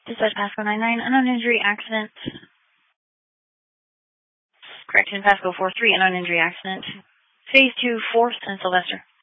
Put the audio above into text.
Dispatch Pasco 99, unknown injury accident. Correction, Pasco 43, unknown injury accident. Phase 2, 4th and Sylvester.